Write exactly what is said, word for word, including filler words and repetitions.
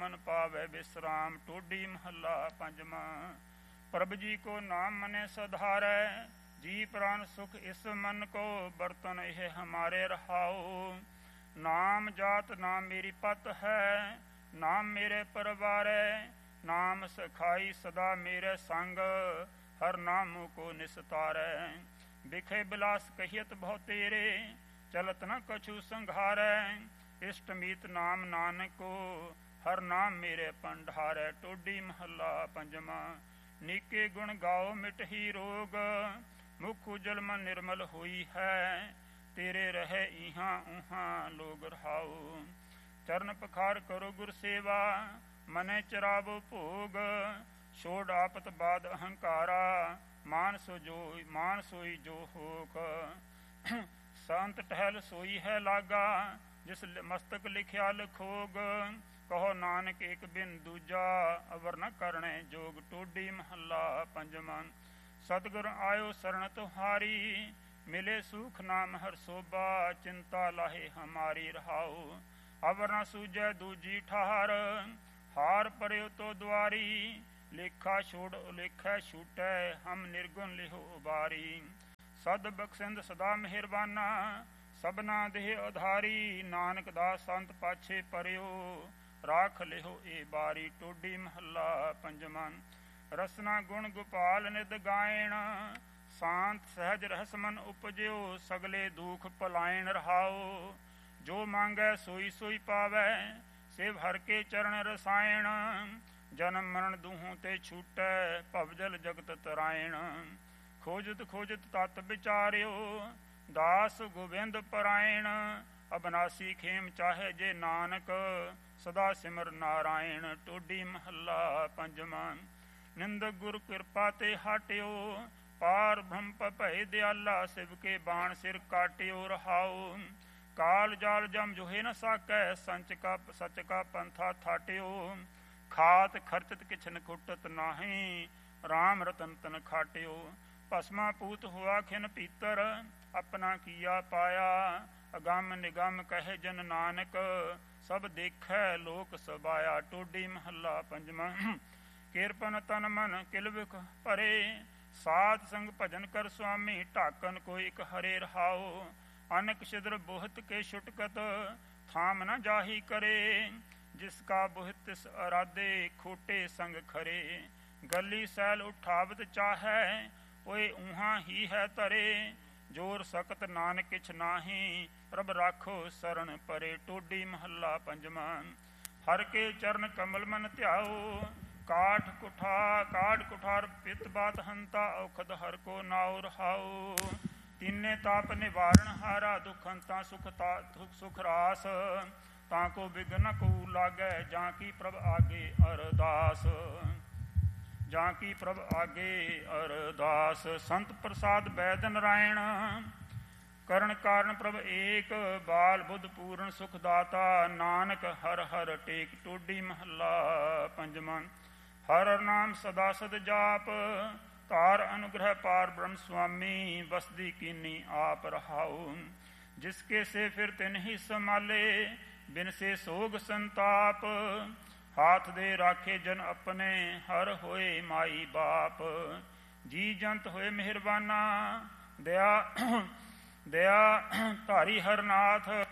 ਮਨ ਪਾਵੇ ਬਿਸਰਾਮ। ਟੋਡੀ ਮਹੱਲਾ ਪੰਜਵਾਂ। ਪ੍ਰਭ ਜੀ ਕੋ ਨਾਮ ਮਨੇ ਸਧਾਰੈ, ਜੀ ਪ੍ਰਾਨ ਸੁਖ ਇਸ ਮਨ ਕੋ। ਬਰਤਨ ਇਹ ਹਮਾਰੇ ਰਹਾਓ, ਨਾਮ ਜਾਤ ਨਾਮ ਮੇਰੀ ਪਤ ਹੈ। ਨਾਮ ਮੇਰੇ ਪਰਵਾਰੈ, ਨਾਮ ਸਖਾਈ ਸਦਾ ਮੇਰੇ ਸੰਗ। ਹਰ ਨਾਮੋ ਕੋ ਨਿਸਤਾਰੈ, ਬਿਖੇ ਬਿਲਾਸ ਕਹੀਤ ਬਹੁ ਤੇਰੇ। ਚਲਤ ਨ ਕਛੂ ਸੰਘਾਰੈ, ਇਸ਼ਟ ਮੀਤ ਨਾਮ ਨਾਨਕੋ। ਹਰ ਨਾਮ ਮੇਰੇ ਭੰਡਾਰੈ। ਟੋਡੀ ਮਹੱਲਾ ਪੰਜਵਾਂ। ਨੀਕੇ ਗੁਣ ਗਾਓ ਮਿਟਹੀ ਰੋਗ, ਮੁਖ ਉਜਲ ਮਨ ਨਿਰਮਲ ਹੋਈ ਹੈ। ਤੇਰੇ ਰਹੇ ਇਹਾਂ ਉਹਾਂ ਲੋਗ ਰਹਾਓ। ਚਰਨ ਪਖਾਰ ਕਰੋ ਗੁਰ ਸੇਵਾ, ਮਨੇ ਚਰਾਵੋ ਭੋਗ। ਛੋੜ ਆਪਤ ਬਾਦ ਅਹੰਕਾਰਾ, ਮਾਨ ਸੋ ਜੋ ਮਾਨ ਸੋਈ ਜੋ ਹੋਕ। ਸੰਤ ਟਹਿਲ ਸੋਈ ਹੈ ਲਾਗਾ, ਜਿਸ ਮਸਤਕ ਲਿਖਿਆ ਲਖੋਗ। ਕਹੋ ਨਾਨਕ ਇੱਕ ਬਿਨ ਦੂਜਾ, ਅਵਰ ਨ ਕਰਨੇ ਜੋਗ। ਟੋਡੀ ਮਹੱਲਾ ਪੰਜਵਾਂ। ਸਤਿਗੁਰ ਆਇਓ ਸਰਣ ਤੁਹਾਰੀ, ਮਿਲੇ ਸੂਖ ਨਾਮ ਹਰ ਸੋਭਾ। ਚਿੰਤਾ ਲਾਹੇ ਹਮਾਰੀ ਰਹਾਓ, ਅਵਰ ਨ ਸੂਝੈ ਦੂਜੀ ਠਾਰ। ਹਾਰ ਪਰਿਓ ਤੋ ਦੁਆਰੀ, ਲੇਖਾ ਛੋੜ ਉਲੇਖੈ ਛੂਟੈ। ਹਮ ਨਿਰਗੁਣ ਲਿਹੋ ਉਬਾਰੀ, ਸਦ ਬਖਸ਼ਿੰਦ ਸਦਾ ਮਿਹਰਬਾਨਾ। ਸਭਨਾ ਦੇਹ ਉਧਾਰੀ, ਨਾਨਕ ਦਾਸ ਸੰਤ ਪਾਛੇ ਪਰਿਓ। ਰਾਖ ਲਿਹੋ ਏ ਬਾਰੀ। ਟੋਡੀ ਮਹੱਲਾ ਪੰਜਵਾਂ। ਰਸਨਾ ਗੁਣ ਗੋਪਾਲ ਨਿਦ ਗਾਇਣ, ਸ਼ਾਂਤ ਸਹਿਜ ਰਹਿਸ ਮਨ ਉਪਜਿਓ। ਸਗਲੇ ਦੁਖ ਪਲਾਇਣ ਰਹਾਓ, ਜੋ ਮੰਗੈ ਸੋਈ ਸੋਈ ਪਾਵੈ। ਸਿਵ ਹਰ ਕੇ ਚਰਨ ਰਸਾਇਣ, ਜਨਮ ਮਰਨ ਦੂਹੋਂ ਤੇ ਛੂਟੈ। ਭਵਜਲ ਜਗਤ ਤਰਾਇਣ, ਖੋਜਤ ਖੋਜਤ ਤਤ ਵਿਚਾਰਿਓ। ਦਾਸ ਗੋਬਿੰਦ ਪਰਾਇਣ, ਅਬਨਾਸੀ ਖੇਮ ਚਾਹੇ ਜੇ ਨਾਨਕ। ਸਦਾ ਸਿਮਰ ਨਾਰਾਇਣ। ਟੋਡੀ ਮਹੱਲਾ ਪੰਜਵਾਂ। ਨਿੰਦਕ ਗੁਰ ਕਿਰਪਾ ਤੇ ਹਟਿਓ, ਪਾਰ ਬ੍ਰਹਮ ਭੈ ਦਿਆਲਾ। ਸਿਵ ਕੇ ਬਾਣ ਸਿਰ ਕਾਟਿਓ ਰਹਾਓ, ਕਾਲ ਜਾਲ ਜਮ ਜੋਹੇ ਨ ਸਾਕੈ। ਸੰਚ ਕਾ ਸਚ ਕਾ ਪੰਥਾ ਥਾਟਿਓ, ਖਾਤ ਖਰਚਤ ਕਿਛ ਨ ਖੁੱਟਤ ਨਾਹੀਂ। ਰਾਮ ਰਤਨ ਤਨ ਖਾਟਿਓ, ਭਸਮਾ ਪੂਤ ਹੋਆ ਖਿਨ ਪੀਤਰ। ਆਪਣਾ ਕੀਆ ਪਾਇਆ, ਅਗੰਮ ਨਿਗਮ ਕਹੇ ਜਨ ਨਾਨਕ। ਸਭ ਦੇਖੈ ਲੋਕ ਸਬਾਇਆ। ਟੋਡੀ ਮਹੱਲਾ ਪੰਜਵਾਂ। ਕਿਰਪਨ ਤਨ ਮਨ ਕਿਲਵਿਖ ਭਰੇ, ਸਾਧ ਸੰਗ ਭਜਨ ਕਰ ਸੁਆਮੀ। ਢਾਕਨ ਕੋਈ ਇੱਕ ਹਰੇ ਰਹਾਓ, ਅਨਕ ਛਿਦਰ ਬੋਹਤ ਕੇ ਛੁਟਕਤ। ਥਾਮ ਨ ਜਾਹੀ ਕਰੇ, ਜਿਸ ਕਾ ਬੋਹਿਤ ਤਿਸ ਅਰਾਧੇ। ਖੋਟੇ ਸੰਗ ਖਰੇ, ਗਲੀ ਸੈਲ ਉਠਾਵਤ ਚਾਹੈ। ਓਏ ਊਹਾਂ ਹੀ ਹੈ ਧਰੇ, ਜੋਰ ਸਖਤ ਨਾਨਕ ਕਿਛ ਨਾਹੀਂ। ਪ੍ਰਭ ਰਾਖੋ ਸਰਣ ਪਰੇ। ਟੋਡੀ ਮਹੱਲਾ ਪੰਜਵਾਂ। ਹਰ ਕੇ ਚਰਨ ਕਮਲ ਮਨ ਧਿਆਓ, ਕਾਠ ਕੁਠਾ ਕਾਠ ਕੁਠਾਰ ਪਿਤ ਬਾਤ ਹੰਤਾ। ਔਖਦ ਹਰ ਕੋ ਨਾਉ ਰਹਾਓ, ਤਿੰਨੇ ਤਾਪ ਨਿਵਾਰਣ ਹਾਰਾ। ਦੁਖ ਹੰਤਾ ਸੁਖ ਤਾ ਸੁਖ ਰਾਸ, ਤਾਂ ਕੋ ਬਿਗਨ ਕੋ ਲਾਗੈ। ਜਾਂ ਕੀ ਪ੍ਰਭ ਆਗੇ ਅਰਦਾਸ, ਜਾਂ ਕੀ ਪ੍ਰਭ ਆਗੇ ਅਰਦਾਸ। ਸੰਤ ਪ੍ਰਸਾਦ ਬੈਦ ਨਰਾਇਣ, ਕਰਨ ਕਾਰਨ ਪ੍ਰਭ ਏਕ। ਬਾਲ ਬੁੱਧ ਪੂਰਨ ਸੁਖ ਦਾਤਾ, ਨਾਨਕ ਹਰ ਹਰ ਟੇਕ। ਟੋਡੀ ਮਹੱਲਾ ਪੰਜਵਾਂ। ਹਰ ਨਾਮ ਸਦਾ ਸਦ ਜਾਪ, ਧਾਰ ਅਨੁਗ੍ਰਹ ਪਾਰ ਬ੍ਰਹਮ ਸੁਆਮੀ। ਬਸਦੀ ਕੀਨੀ ਆਪ ਰਹਾਓ, ਜਿਸ ਕੇ ਸੇ ਫਿਰ ਤਿਨ ਹੀ ਸੰਭਾਲੇ। ਬਿਨ ਸੇ ਸੋਗ ਸੰਤਾਪ, ਹਾਥ ਦੇ ਰਾਖੇ ਜਨ ਆਪਣੇ। ਹਰ ਹੋਏ ਮਾਈ ਬਾਪ, ਜੀ ਜੰਤ ਹੋਏ ਮਿਹਰਬਾਨਾ। ਦਇਆ ਦਇਆ ਧਾਰੀ ਹਰਨਾਥ,